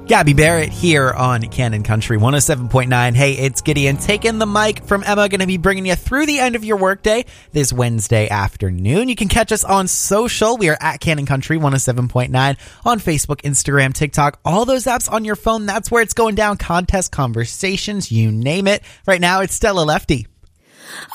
Gabby Barrett here on Cannon Country 107.9. Hey, it's Gideon taking the mic from Emma. Going to be bringing you through the end of your workday this Wednesday afternoon. You can catch us on social. We are at Cannon Country 107.9 on Facebook, Instagram, TikTok, all those apps on your phone. That's where it's going down. Contests, conversations, you name it. Right now, it's Stella Lefty.